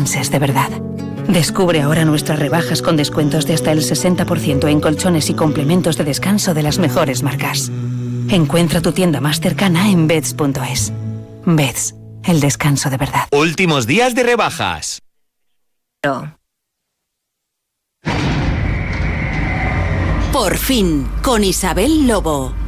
descanses de verdad. Descubre ahora nuestras rebajas con descuentos de hasta el 60% en colchones y complementos de descanso de las mejores marcas. Encuentra tu tienda más cercana en Beds.es. Beds, el descanso de verdad. Últimos días de rebajas. Por fin, con Isabel Lobo.